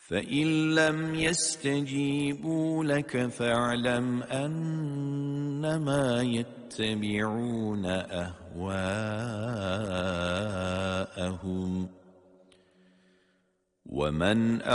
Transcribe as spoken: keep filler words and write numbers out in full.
فإن لم يستجيبوا لك فاعلم أنما يتبعون أهواءهم ومن